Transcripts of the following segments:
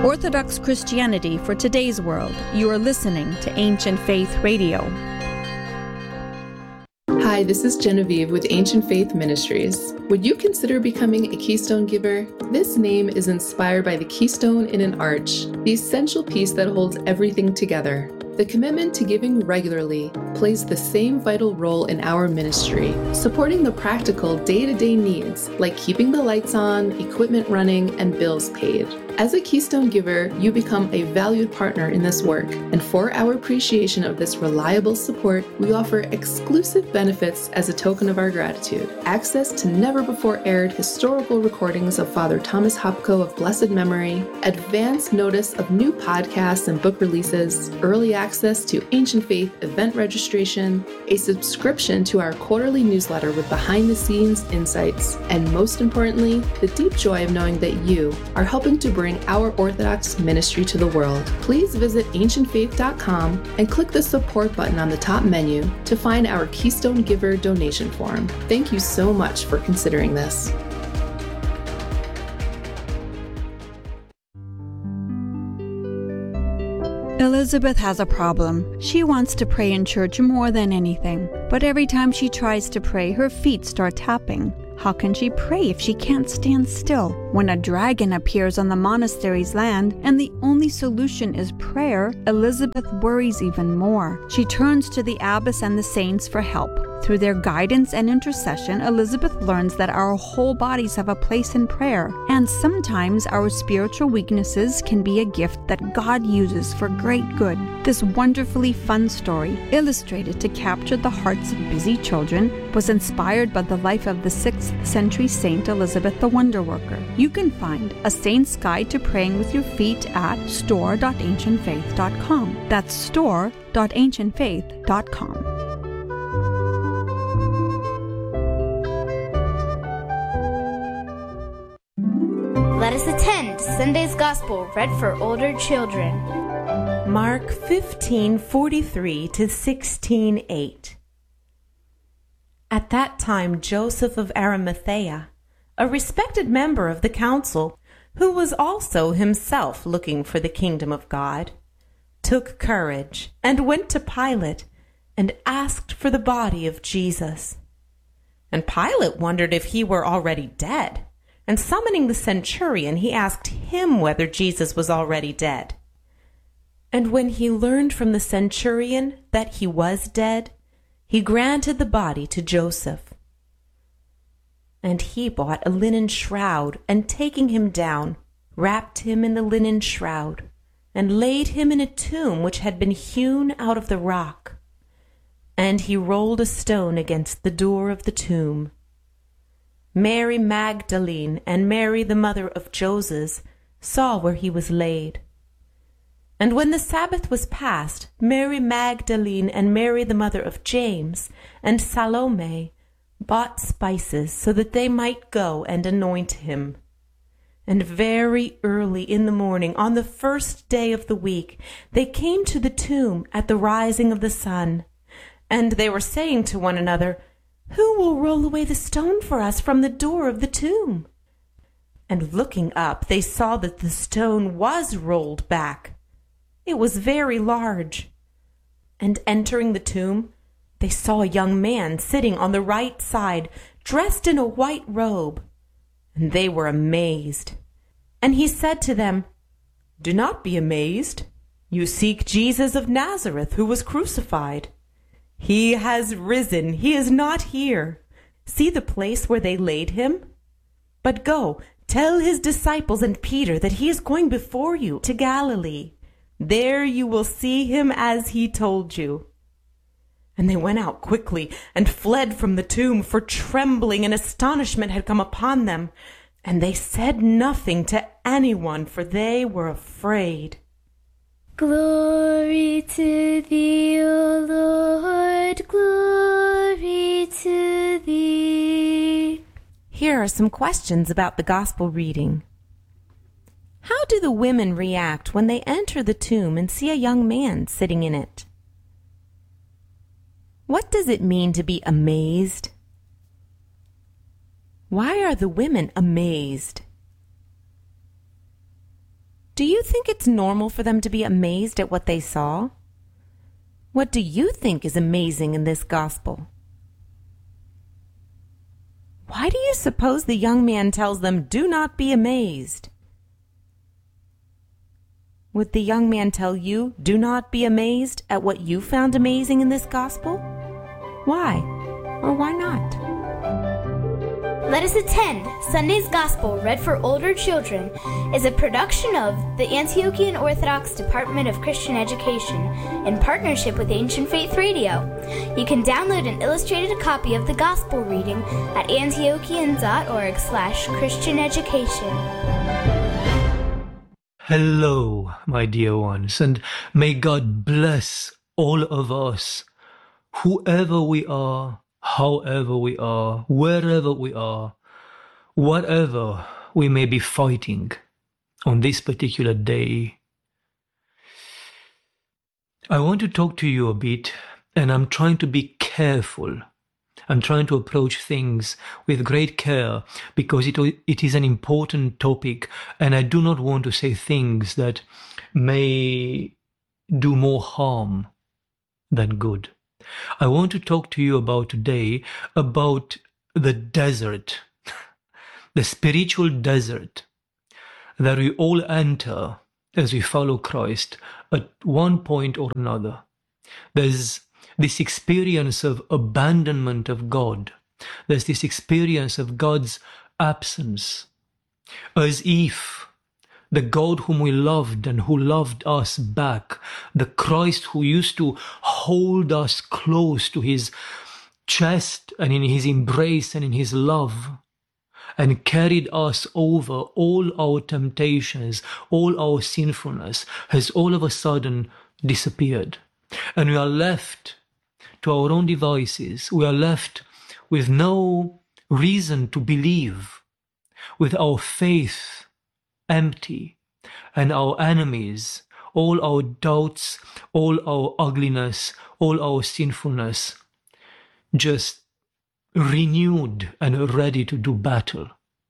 Orthodox Christianity for today's world. You are listening to Ancient Faith Radio. Hi, this is Genevieve with Ancient Faith Ministries. Would you consider becoming a Keystone Giver? This name is inspired by the keystone in an arch, the essential piece that holds everything together. The commitment to giving regularly plays the same vital role in our ministry, supporting the practical day-to-day needs like keeping the lights on, equipment running, and bills paid. As a Keystone Giver, you become a valued partner in this work, and for our appreciation of this reliable support, we offer exclusive benefits as a token of our gratitude. Access to never-before-aired historical recordings of Father Thomas Hopko of blessed memory, advance notice of new podcasts and book releases, early access to Ancient Faith event registration, a subscription to our quarterly newsletter with behind-the-scenes insights, and most importantly, the deep joy of knowing that you are helping to bring our Orthodox ministry to the world. Please visit ancientfaith.com and click the support button on the top menu to find our Keystone Giver donation form. Thank you so much for considering this. Elizabeth has a problem. She wants to pray in church more than anything, but every time she tries to pray, her feet start tapping. How can she pray if she can't stand still? When a dragon appears on the monastery's land and the only solution is prayer, Elizabeth worries even more. She turns to the abbess and the saints for help. Through their guidance and intercession, Elizabeth learns that our whole bodies have a place in prayer, and sometimes our spiritual weaknesses can be a gift that God uses for great good. This wonderfully fun story, illustrated to capture the hearts of busy children, was inspired by the life of the 6th century Saint Elizabeth the Wonder Worker. You can find A Saint's Guide to Praying with Your Feet at store.ancientfaith.com. That's store.ancientfaith.com. Let us attend Sunday's Gospel read for older children. Mark 15:43 to 16:8. At that time Joseph of Arimathea, a respected member of the council, who was also himself looking for the kingdom of God, took courage and went to Pilate and asked for the body of Jesus. And Pilate wondered if he were already dead. And summoning the centurion, he asked him whether Jesus was already dead. And when he learned from the centurion that he was dead, he granted the body to Joseph. And he bought a linen shroud, and taking him down, wrapped him in the linen shroud, and laid him in a tomb which had been hewn out of the rock. And he rolled a stone against the door of the tomb. Mary Magdalene and Mary the mother of Joses saw where he was laid. And when the Sabbath was past, Mary Magdalene and Mary the mother of James and Salome bought spices so that they might go and anoint him. And very early in the morning, on the first day of the week, they came to the tomb at the rising of the sun. And they were saying to one another, "Who will roll away the stone for us from the door of the tomb?" And looking up, they saw that the stone was rolled back. It was very large. And entering the tomb, they saw a young man sitting on the right side, dressed in a white robe. And they were amazed. And he said to them, "Do not be amazed. You seek Jesus of Nazareth, who was crucified. He has risen. He is not here. See the place where they laid him? But go, tell his disciples and Peter that he is going before you to Galilee. There you will see him as he told you." And they went out quickly and fled from the tomb, for trembling and astonishment had come upon them. And they said nothing to anyone, for they were afraid. Glory to thee, O Lord, glory to thee. Here are some questions about the gospel reading. How do the women react when they enter the tomb and see a young man sitting in it? What does it mean to be amazed? Why are the women amazed? Do you think it's normal for them to be amazed at what they saw? What do you think is amazing in this gospel? Why do you suppose the young man tells them, "Do not be amazed"? Would the young man tell you, "Do not be amazed" at what you found amazing in this gospel? Why? Or why not? Let Us Attend Sunday's Gospel Read for Older Children is a production of the Antiochian Orthodox Department of Christian Education in partnership with Ancient Faith Radio. You can download an illustrated copy of the Gospel reading at antiochian.org/Christian Education. Hello, my dear ones, and may God bless all of us, whoever we are, however we are, wherever we are, whatever we may be fighting on this particular day. I want to talk to you a bit, and I'm trying to be careful. I'm trying to approach things with great care because it is an important topic, and I do not want to say things that may do more harm than good. I want to talk to you about today about the desert, the spiritual desert that we all enter as we follow Christ at one point or another. There's this experience of abandonment of God. There's this experience of God's absence, as if the God whom we loved and who loved us back, the Christ who used to hold us close to his chest and in his embrace and in his love, and carried us over all our temptations, all our sinfulness, has all of a sudden disappeared. And we are left to our own devices. We are left with no reason to believe, with our faith empty, and our enemies, all our doubts, all our ugliness, all our sinfulness, just renewed and ready to do battle.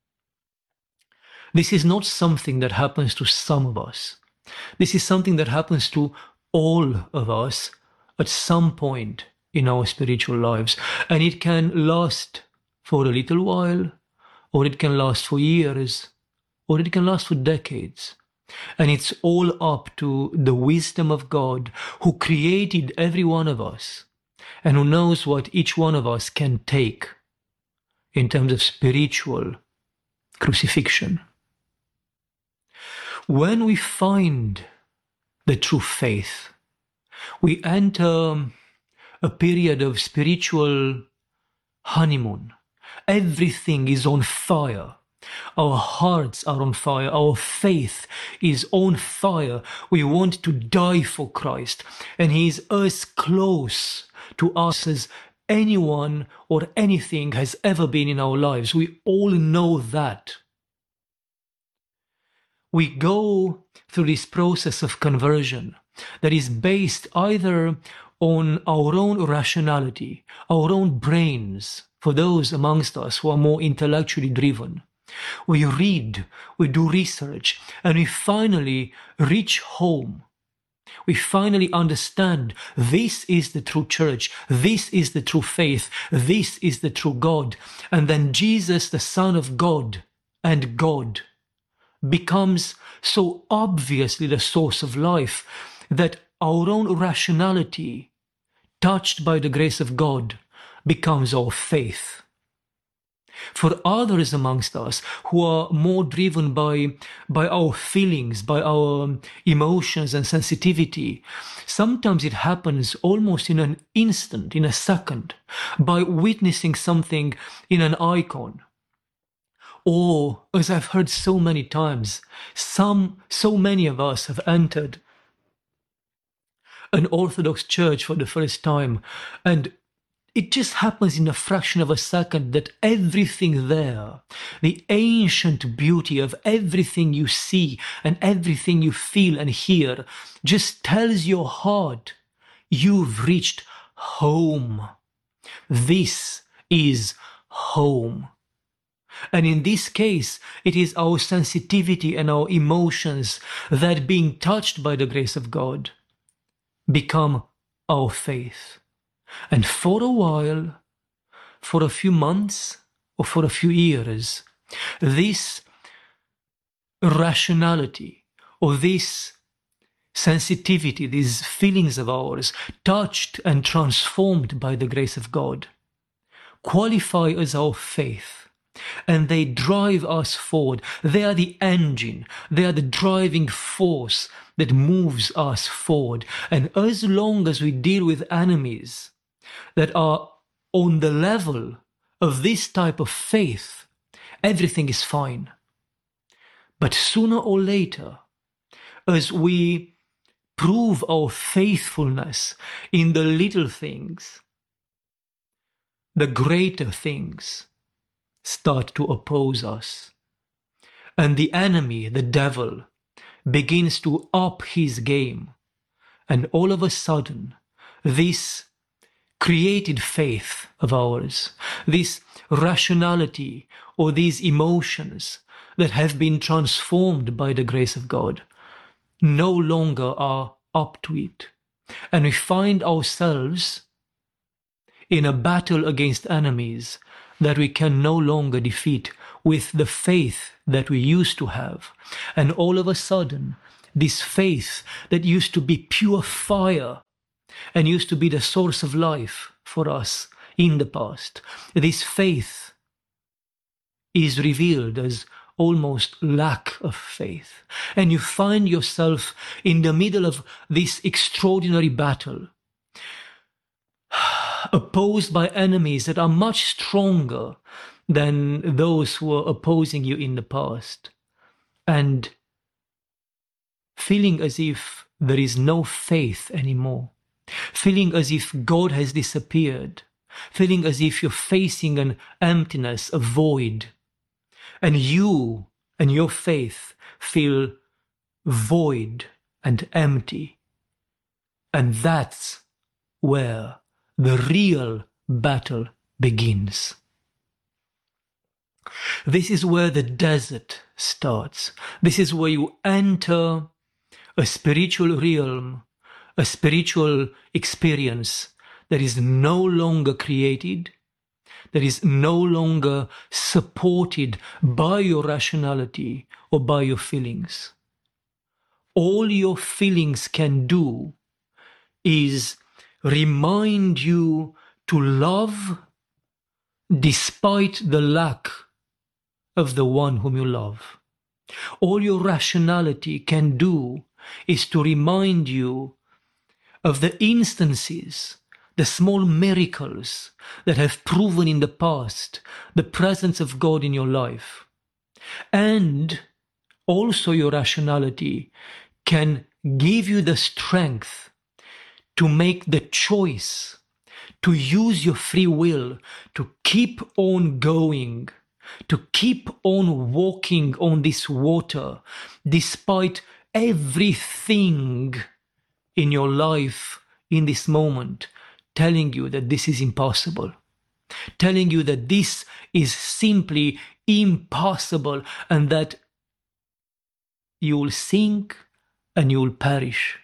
This is not something that happens to some of us. This is something that happens to all of us at some point in our spiritual lives. And it can last for a little while, or it can last for years, or it can last for decades. And it's all up to the wisdom of God, who created every one of us and who knows what each one of us can take in terms of spiritual crucifixion. When we find the true faith, we enter a period of spiritual honeymoon. Everything is on fire. Our hearts are on fire. Our faith is on fire. We want to die for Christ. And he is as close to us as anyone or anything has ever been in our lives. We all know that. We go through this process of conversion that is based either on our own rationality, our own brains, for those amongst us who are more intellectually driven. We read, we do research, and we finally reach home. We finally understand this is the true church, this is the true faith, this is the true God. And then Jesus, the Son of God and God, becomes so obviously the source of life that our own rationality, touched by the grace of God, becomes our faith. For others amongst us who are more driven by our feelings, by our emotions and sensitivity, sometimes it happens almost in an instant, in a second, by witnessing something in an icon. Or, as I've heard so many times, so many of us have entered an Orthodox church for the first time, and it just happens in a fraction of a second that everything there, the ancient beauty of everything you see and everything you feel and hear, just tells your heart, you've reached home. This is home. And in this case, it is our sensitivity and our emotions that, being touched by the grace of God, become our faith. And for a while, for a few months or for a few years, this rationality or this sensitivity, these feelings of ours, touched and transformed by the grace of God, qualify as our faith, and they drive us forward. They are the engine, they are the driving force that moves us forward. And as long as we deal with enemies that are on the level of this type of faith, everything is fine. But sooner or later, as we prove our faithfulness in the little things, the greater things start to oppose us. And the enemy, the devil, begins to up his game. And all of a sudden, this created faith of ours, this rationality or these emotions that have been transformed by the grace of God, no longer are up to it. And we find ourselves in a battle against enemies that we can no longer defeat with the faith that we used to have. And all of a sudden, this faith that used to be pure fire and used to be the source of life for us in the past, this faith is revealed as almost lack of faith. And you find yourself in the middle of this extraordinary battle, opposed by enemies that are much stronger than those who were opposing you in the past, and feeling as if there is no faith anymore, feeling as if God has disappeared, feeling as if you're facing an emptiness, a void, and you and your faith feel void and empty. And that's where the real battle begins. This is where the desert starts. This is where you enter a spiritual realm, a spiritual experience that is no longer created, that is no longer supported by your rationality or by your feelings. All your feelings can do is remind you to love despite the lack of the one whom you love. All your rationality can do is to remind you of the instances, the small miracles that have proven in the past the presence of God in your life. And also your rationality can give you the strength to make the choice, to use your free will, to keep on going, to keep on walking on this water, despite everything in your life in this moment telling you that this is impossible, telling you that this is simply impossible and that you will sink and you will perish.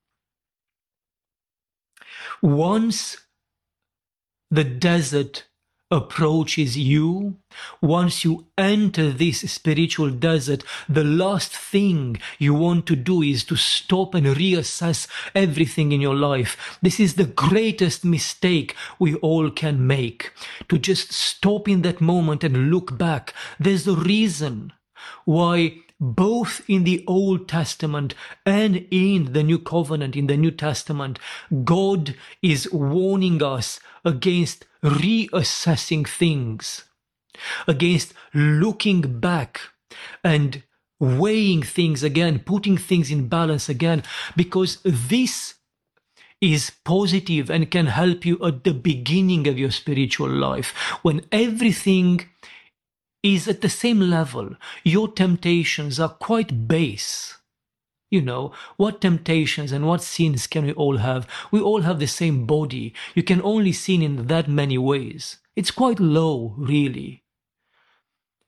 Once the desert approaches you, once you enter this spiritual desert, the last thing you want to do is to stop and reassess everything in your life. This is the greatest mistake we all can make, to just stop in that moment and look back. There's a reason why both in the Old Testament and in the New Covenant, in the New Testament, God is warning us against reassessing things, against looking back and weighing things again, putting things in balance again, because this is positive and can help you at the beginning of your spiritual life, when everything is at the same level. Your temptations are quite base. You know, what temptations and what sins can we all have? We all have the same body. You can only sin in that many ways. It's quite low, really.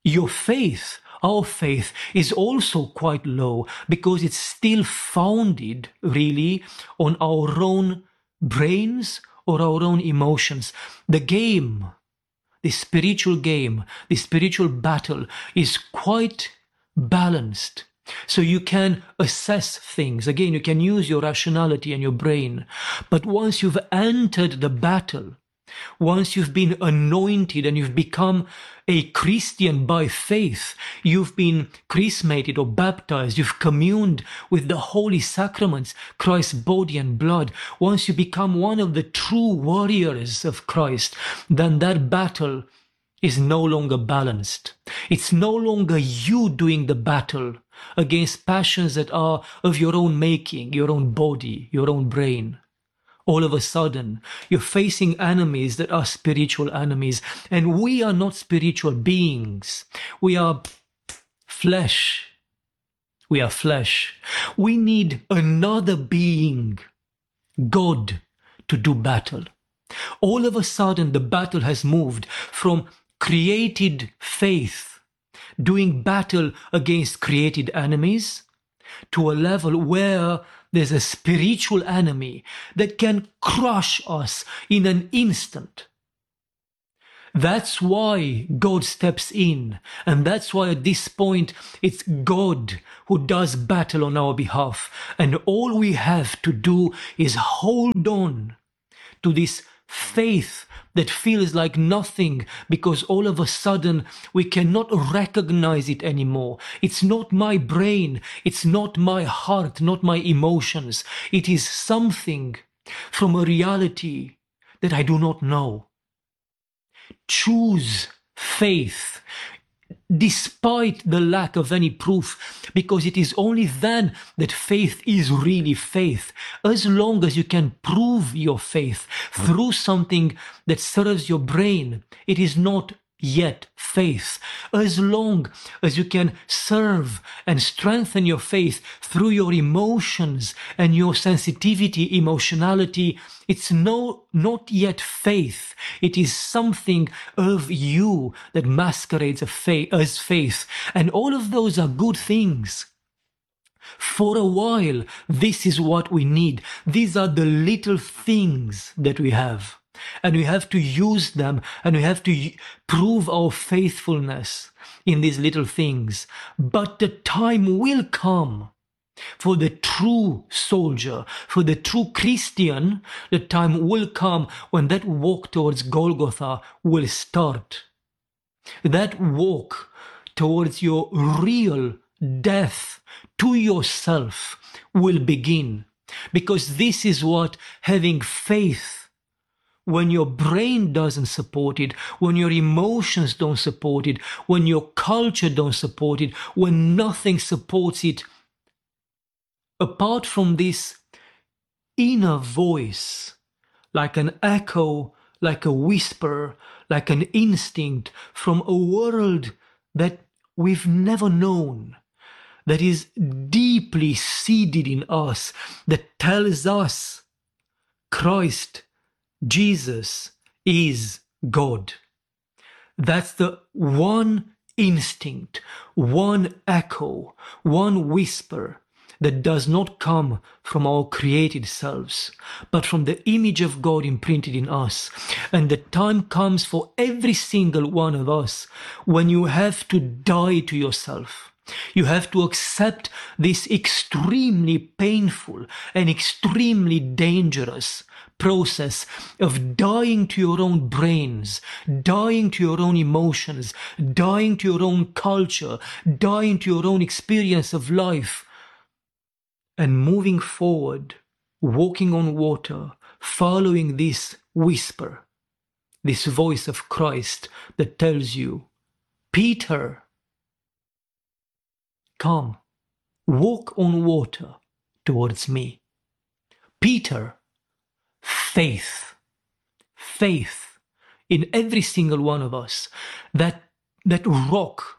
your faith, our faith, is also quite low because it's still founded really on our own brains or our own emotions. The game, the spiritual game, the spiritual battle is quite balanced. So you can assess things. Again, you can use your rationality and your brain. But once you've entered the battle, once you've been anointed and you've become a Christian by faith, you've been chrismated or baptized, you've communed with the holy sacraments, Christ's body and blood. Once you become one of the true warriors of Christ, then that battle is no longer balanced. It's no longer you doing the battle against passions that are of your own making, your own body, your own brain. All of a sudden, you're facing enemies that are spiritual enemies. And we are not spiritual beings. We are flesh. We are flesh. We need another being, God, to do battle. All of a sudden, the battle has moved from created faith, doing battle against created enemies, to a level where there's a spiritual enemy that can crush us in an instant. That's why God steps in. And that's why at this point, it's God who does battle on our behalf. And all we have to do is hold on to this faith that feels like nothing because all of a sudden we cannot recognize it anymore. It's not my brain, it's not my heart, not my emotions. It is something from a reality that I do not know. Choose faith despite the lack of any proof, because it is only then that faith is really faith. As long as you can prove your faith through something that serves your brain, it is not yet faith. As long as you can serve and strengthen your faith through your emotions and your sensitivity, emotionality, it's not yet faith. It is something of you that masquerades as faith. And all of those are good things. For a while, this is what we need. These are the little things that we have. And we have to use them, and we have to prove our faithfulness in these little things. But the time will come for the true soldier, for the true Christian. The time will come when that walk towards Golgotha will start. That walk towards your real death to yourself will begin. Because this is what having faith, when your brain doesn't support it, when your emotions don't support it, when your culture don't support it, when nothing supports it, apart from this inner voice, like an echo, like a whisper, like an instinct from a world that we've never known, that is deeply seated in us, that tells us Christ, Jesus is God. That's the one instinct, one echo, one whisper that does not come from our created selves, but from the image of God imprinted in us. And the time comes for every single one of us when you have to die to yourself. You have to accept this extremely painful and extremely dangerous process of dying to your own brains, dying to your own emotions, dying to your own culture, dying to your own experience of life, and moving forward, walking on water, following this whisper, this voice of Christ that tells you, Peter, come, walk on water towards me. Peter, faith in every single one of us. That rock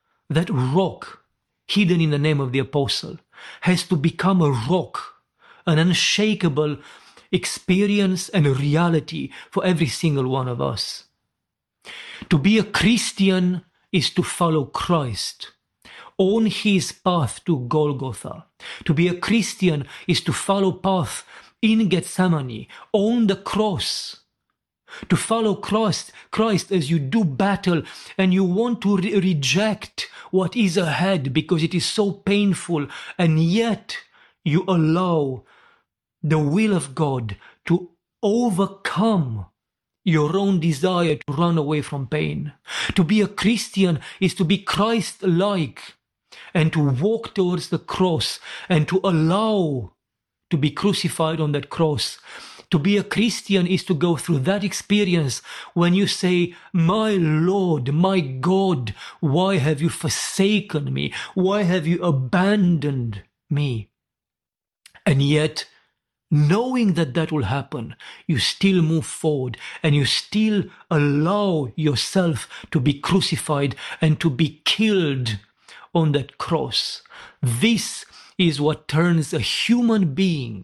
hidden in the name of the apostle has to become a rock, an unshakable experience and a reality for every single one of us. To be a Christian is to follow Christ on his path to Golgotha. To be a Christian is to follow path in Gethsemane, on the cross. To follow Christ as you do battle and you want to reject what is ahead because it is so painful, and yet you allow the will of God to overcome your own desire to run away from pain. To be a Christian is to be Christ-like and to walk towards the cross and to allow to be crucified on that cross. To be a Christian is to go through that experience when you say, my Lord, my God, why have you forsaken me? Why have you abandoned me? And yet, knowing that that will happen, you still move forward and you still allow yourself to be crucified and to be killed on that cross. This is what turns a human being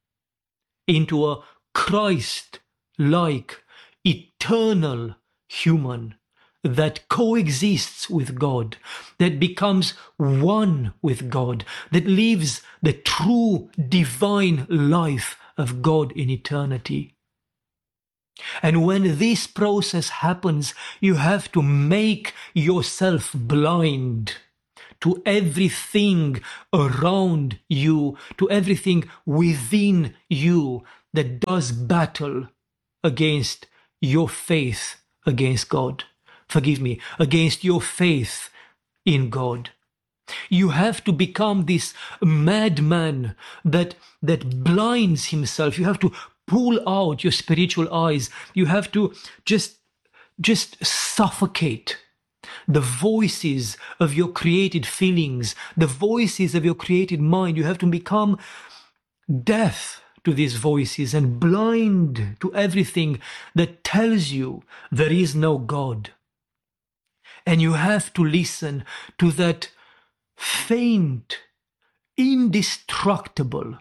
into a Christ-like, eternal human that coexists with God, that becomes one with God, that lives the true divine life of God in eternity. And when this process happens, you have to make yourself blind to everything around you, to everything within you that does battle against your faith against God. Forgive me, against your faith in God. You have to become this madman that blinds himself. You have to pull out your spiritual eyes. You have to just suffocate the voices of your created feelings, the voices of your created mind. You have to become deaf to these voices and blind to everything that tells you there is no God. And you have to listen to that faint, indestructible,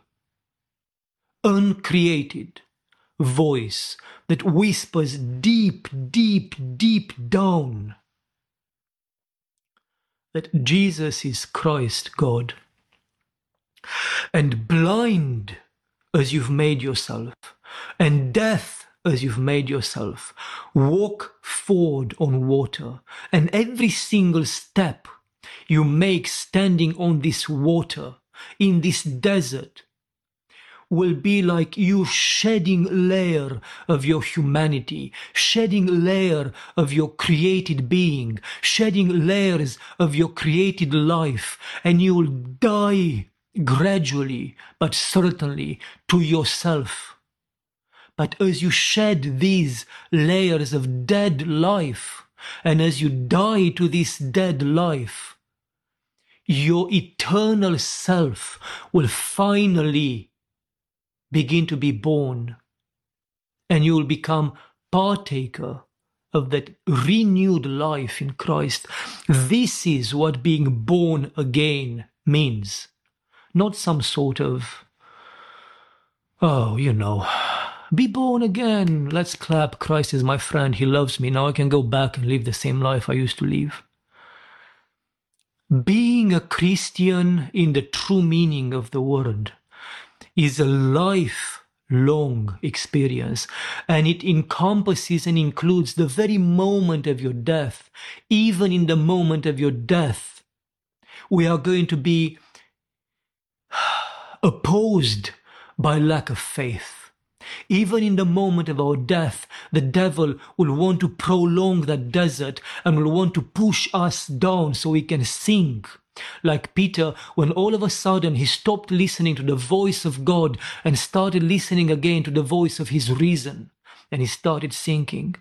uncreated voice that whispers deep, deep, deep down that Jesus is Christ, God. And blind as you've made yourself, and deaf as you've made yourself, walk forward on water, and every single step you make standing on this water, in this desert, will be like you shedding layer of your humanity, shedding layer of your created being, shedding layers of your created life, and you will die gradually but certainly to yourself. But as you shed these layers of dead life, and as you die to this dead life, your eternal self will finally begin to be born, and you will become partaker of that renewed life in Christ. This is what being born again means. Not some sort of, be born again, let's clap, Christ is my friend, he loves me, now I can go back and live the same life I used to live. Being a Christian in the true meaning of the word is a lifelong experience, and it encompasses and includes the very moment of your death. Even in the moment of your death, we are going to be opposed by lack of faith. Even in the moment of our death, the devil will want to prolong that desert and will want to push us down so we can sink. Like Peter, when all of a sudden he stopped listening to the voice of God and started listening again to the voice of his reason, and he started sinking.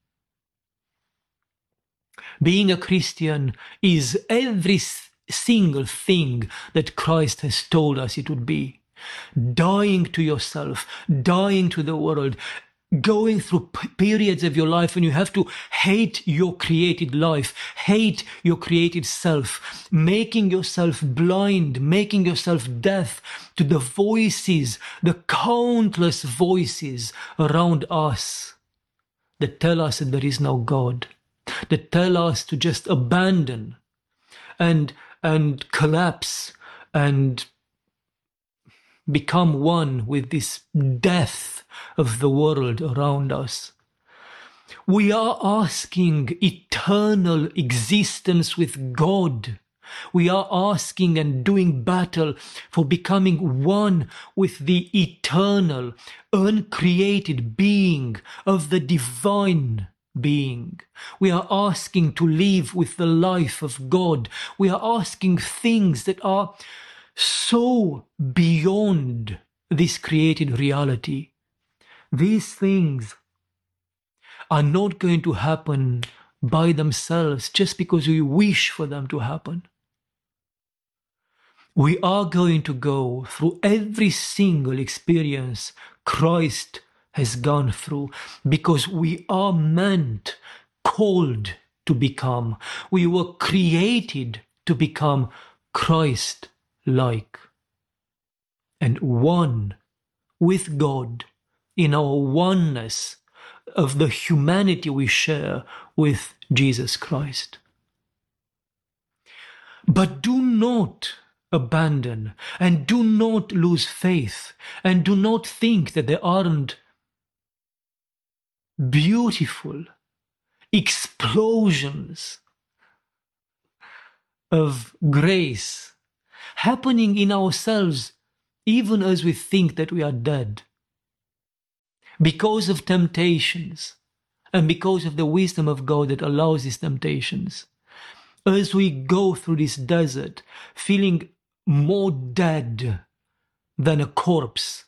Being a Christian is every single thing that Christ has told us it would be. Dying to yourself, dying to the world, going through periods of your life when you have to hate your created life, hate your created self, making yourself blind, making yourself deaf to the voices, the countless voices around us that tell us that there is no God. that tell us to just abandon and collapse and become one with this death of the world around us. We are asking eternal existence with God. We are asking and doing battle for becoming one with the eternal, uncreated being of the divine being. We are asking to live with the life of God. We are asking things that are so beyond this created reality. These things are not going to happen by themselves just because we wish for them to happen. We are going to go through every single experience Christ has gone through because we are meant, called to become. We were created to become Christ-like and one with God in our oneness of the humanity we share with Jesus Christ. But do not abandon and do not lose faith and do not think that there aren't beautiful explosions of grace happening in ourselves even as we think that we are dead. Because of temptations and because of the wisdom of God that allows these temptations, as we go through this desert feeling more dead than a corpse,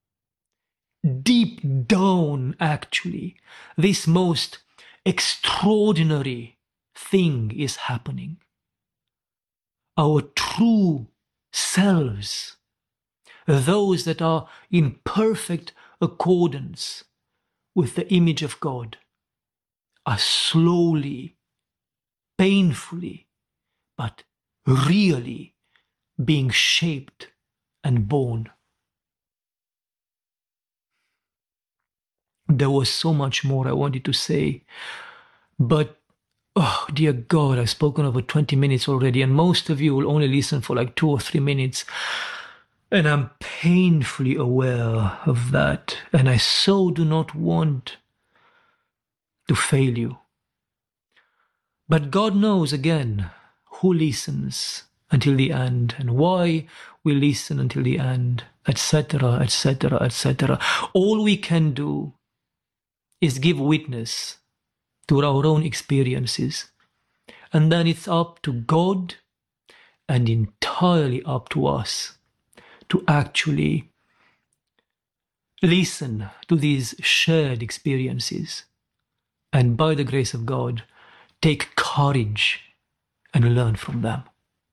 deep down actually, this most extraordinary thing is happening. Our true selves, those that are in perfect accordance with the image of God, are slowly, painfully, but really being shaped and born. There was so much more I wanted to say, but oh dear God, I've spoken over 20 minutes already, and most of you will only listen for like 2 or 3 minutes. And I'm painfully aware of that, and I so do not want to fail you. But God knows, again, who listens until the end and why we listen until the end, etc., etc., etc. All we can do is give witness to our own experiences, and then it's up to God and entirely up to us to actually listen to these shared experiences and, by the grace of God, take courage and learn from them.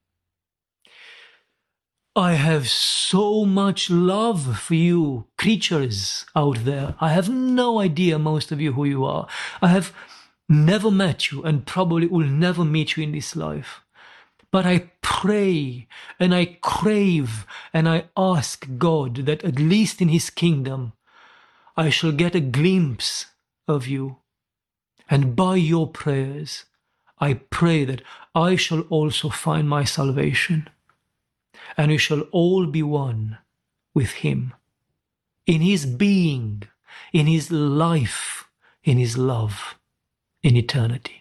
I have so much love for you creatures out there. I have no idea, most of you, who you are. I have never met you and probably will never meet you in this life. But I pray and I crave and I ask God that at least in His kingdom I shall get a glimpse of you. And by your prayers, I pray that I shall also find my salvation. And we shall all be one with Him in His being, in His life, in His love, in eternity.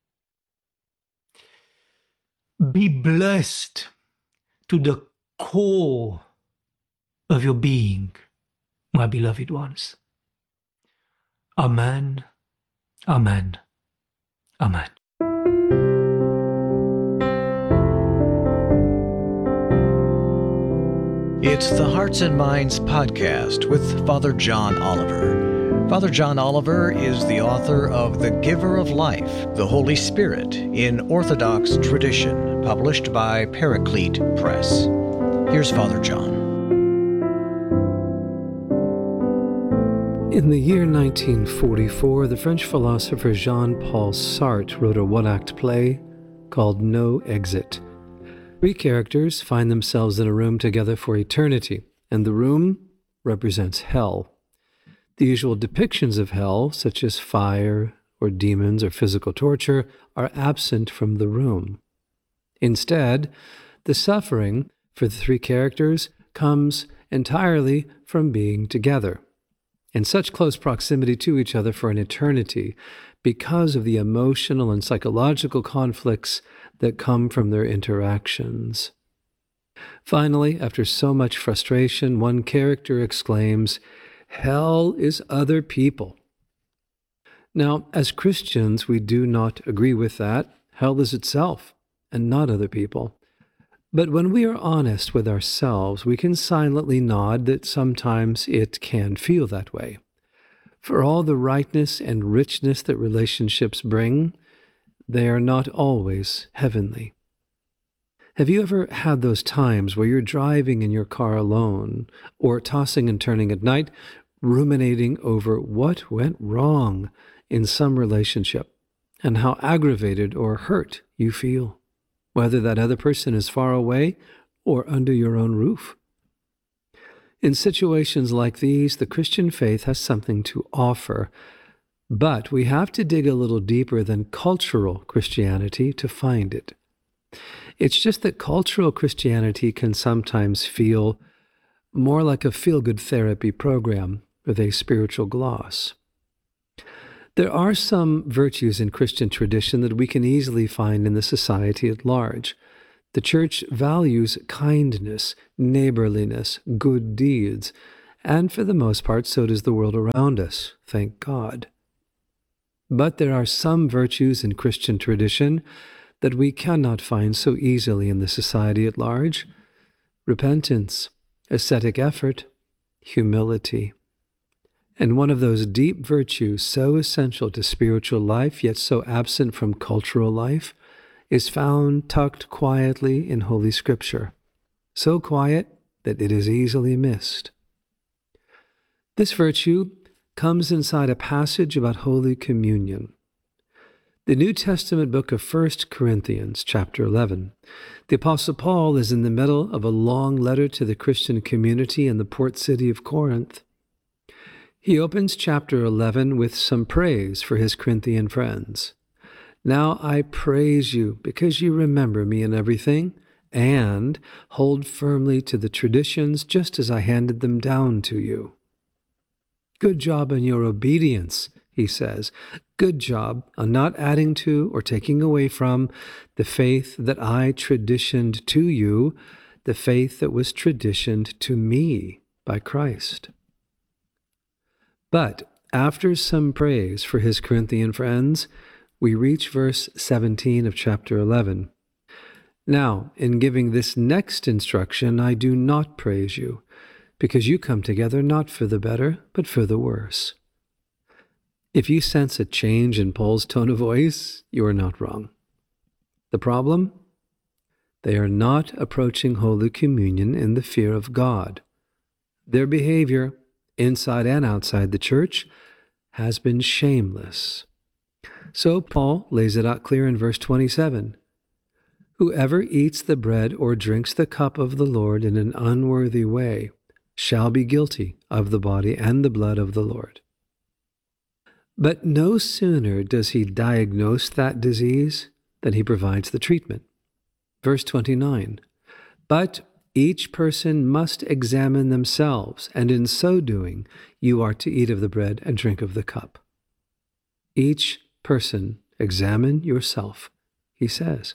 Be blessed to the core of your being, my beloved ones. Amen, amen, amen. It's the Hearts and Minds podcast with Father John Oliver. Father John Oliver is the author of The Giver of Life, the Holy Spirit in Orthodox Tradition, published by Paraclete Press. Here's Father John. In the year 1944, the French philosopher Jean-Paul Sartre wrote a one-act play called No Exit. 3 characters find themselves in a room together for eternity, and the room represents hell. The usual depictions of hell, such as fire or demons or physical torture are absent from the room. Instead, the suffering for the three characters comes entirely from being together, in such close proximity to each other for an eternity, because of the emotional and psychological conflicts that come from their interactions. Finally, after so much frustration, one character exclaims, "Hell is other people." Now, as Christians, we do not agree with that. Hell is itself, and not other people. But when we are honest with ourselves, we can silently nod that sometimes it can feel that way. For all the rightness and richness that relationships bring, they are not always heavenly. Have you ever had those times where you're driving in your car alone, or tossing and turning at night, ruminating over what went wrong in some relationship, and how aggravated or hurt you feel, whether that other person is far away or under your own roof? In situations like these, the Christian faith has something to offer, but we have to dig a little deeper than cultural Christianity to find it. It's just that cultural Christianity can sometimes feel more like a feel-good therapy program with a spiritual gloss. There are some virtues in Christian tradition that we can easily find in the society at large. The Church values kindness, neighborliness, good deeds, and for the most part, so does the world around us, thank God. But there are some virtues in Christian tradition that we cannot find so easily in the society at large: repentance, ascetic effort, humility. And one of those deep virtues so essential to spiritual life, yet so absent from cultural life, is found tucked quietly in Holy Scripture, so quiet that it is easily missed. This virtue comes inside a passage about Holy Communion. The New Testament book of 1 Corinthians, chapter 11. The Apostle Paul is in the middle of a long letter to the Christian community in the port city of Corinth. He opens chapter 11 with some praise for his Corinthian friends. "Now I praise you because you remember me in everything, and hold firmly to the traditions just as I handed them down to you." Good job on your obedience, he says. Good job on not adding to or taking away from the faith that I traditioned to you, the faith that was traditioned to me by Christ. But after some praise for his Corinthian friends, we reach verse 17 of chapter 11. "Now, in giving this next instruction, I do not praise you, because you come together not for the better, but for the worse." If you sense a change in Paul's tone of voice, you are not wrong. The problem? They are not approaching Holy Communion in the fear of God. Their behavior, inside and outside the church, has been shameless. So Paul lays it out clear in verse 27. "Whoever eats the bread or drinks the cup of the Lord in an unworthy way shall be guilty of the body and the blood of the Lord." But no sooner does he diagnose that disease than he provides the treatment. Verse 29, "But each person must examine themselves, and in so doing you are to eat of the bread and drink of the cup." Each person examine yourself, he says.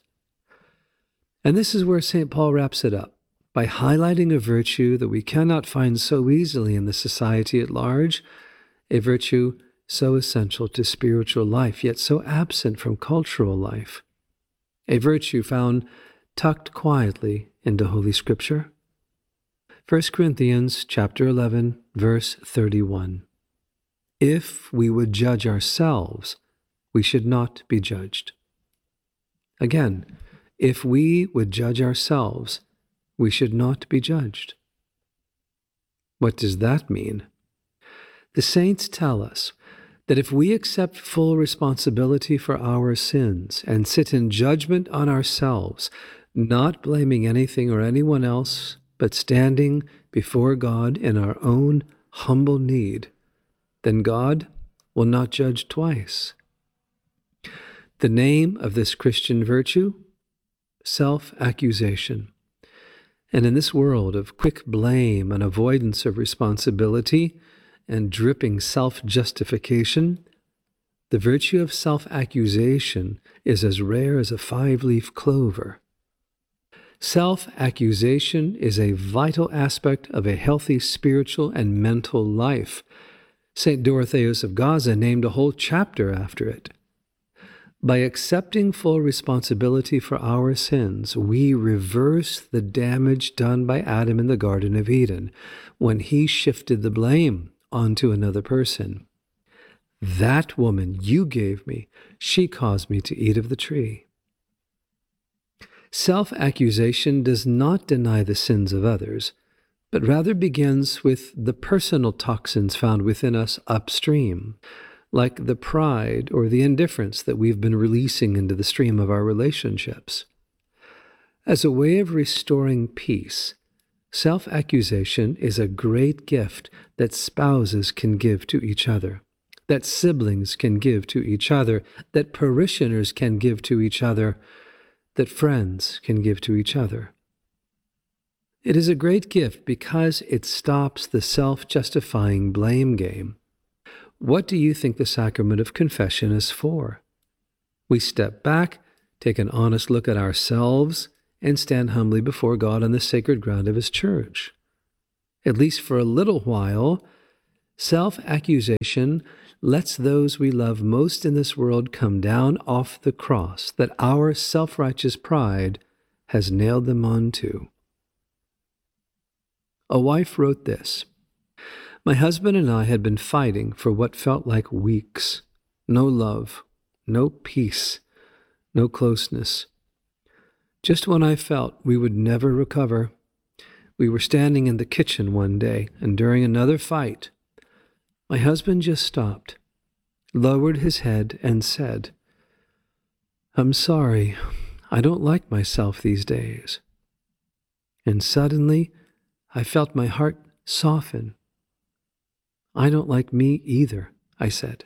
And this is where St. Paul wraps it up, by highlighting a virtue that we cannot find so easily in the society at large, a virtue so essential to spiritual life, yet so absent from cultural life, a virtue found tucked quietly into Holy Scripture. 1 Corinthians chapter 11, verse 31. "If we would judge ourselves, we should not be judged." Again, if we would judge ourselves, we should not be judged. What does that mean? The saints tell us that if we accept full responsibility for our sins and sit in judgment on ourselves, not blaming anything or anyone else, but standing before God in our own humble need, then God will not judge twice. The name of this Christian virtue? Self-accusation. And in this world of quick blame and avoidance of responsibility and dripping self-justification, the virtue of self-accusation is as rare as a 5-leaf clover. Self-accusation is a vital aspect of a healthy spiritual and mental life. St. Dorotheus of Gaza named a whole chapter after it. By accepting full responsibility for our sins, we reverse the damage done by Adam in the Garden of Eden when he shifted the blame onto another person. That woman you gave me, she caused me to eat of the tree. Self-accusation does not deny the sins of others, but rather begins with the personal toxins found within us upstream, like the pride or the indifference that we've been releasing into the stream of our relationships. As a way of restoring peace, self-accusation is a great gift that spouses can give to each other, that siblings can give to each other, that parishioners can give to each other, that friends can give to each other. It is a great gift because it stops the self-justifying blame game. What do you think the sacrament of confession is for? We step back, take an honest look at ourselves, and stand humbly before God on the sacred ground of His church. At least for a little while, self-accusation lets those we love most in this world come down off the cross that our self-righteous pride has nailed them onto. A wife wrote this: "My husband and I had been fighting for what felt like weeks. No love, no peace, no closeness. Just when I felt we would never recover, we were standing in the kitchen one day, and during another fight, my husband just stopped, lowered his head, and said, 'I'm sorry, I don't like myself these days.' And suddenly, I felt my heart soften. 'I don't like me either,' I said."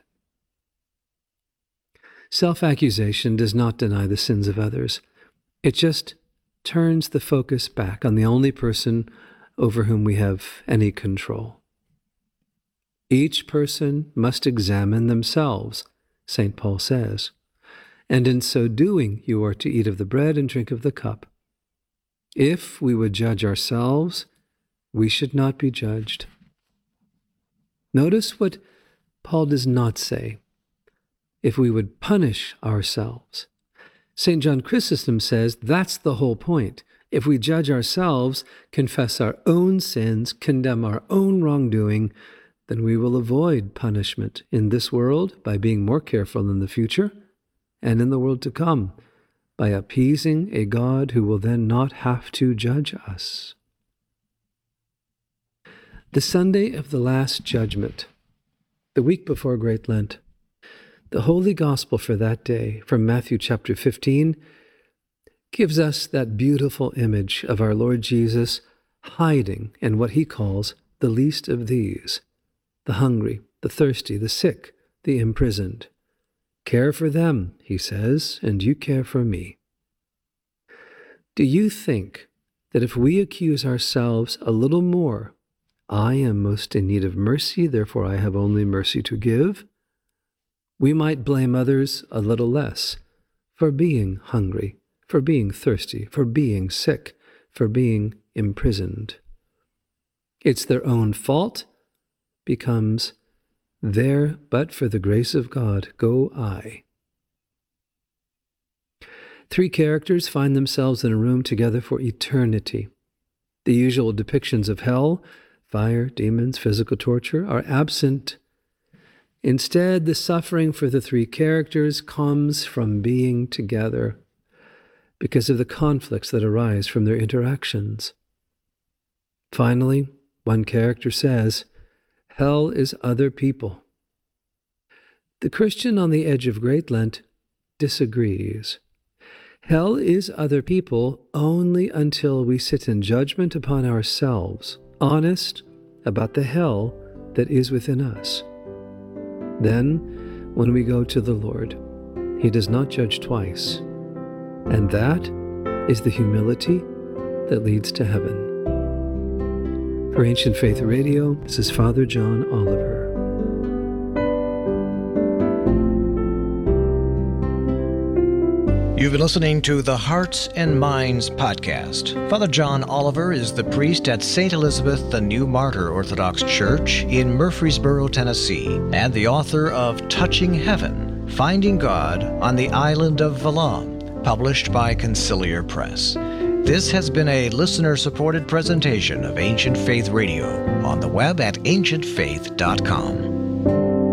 Self-accusation does not deny the sins of others. It just turns the focus back on the only person over whom we have any control. Each person must examine themselves, St. Paul says, and in so doing you are to eat of the bread and drink of the cup. If we would judge ourselves, we should not be judged. Notice what Paul does not say. If we would punish ourselves. St. John Chrysostom says that's the whole point. If we judge ourselves, confess our own sins, condemn our own wrongdoing, then we will avoid punishment in this world by being more careful in the future, and in the world to come by appeasing a God who will then not have to judge us. The Sunday of the Last Judgment, the week before Great Lent, the Holy Gospel for that day, from Matthew chapter 15, gives us that beautiful image of our Lord Jesus hiding in what he calls the least of these, the hungry, the thirsty, the sick, the imprisoned. Care for them, he says, and you care for me. Do you think that if we accuse ourselves a little more, I am most in need of mercy, therefore I have only mercy to give, we might blame others a little less for being hungry, for being thirsty, for being sick, for being imprisoned? It's their own fault becomes there, but for the grace of God go I. 3 characters find themselves in a room together for eternity. The usual depictions of hell, fire, demons, physical torture, are absent. Instead, the suffering for the 3 characters comes from being together because of the conflicts that arise from their interactions. Finally, one character says, hell is other people. The Christian on the edge of Great Lent disagrees. Hell is other people only until we sit in judgment upon ourselves, honest about the hell that is within us. Then, when we go to the Lord, He does not judge twice. And that is the humility that leads to heaven. For Ancient Faith Radio, this is Father John Oliver. You've been listening to the Hearts and Minds podcast. Father John Oliver is the priest at St. Elizabeth the New Martyr Orthodox Church in Murfreesboro, Tennessee, and the author of Touching Heaven, Finding God on the Island of Valum, published by Conciliar Press. This has been a listener-supported presentation of Ancient Faith Radio on the web at ancientfaith.com.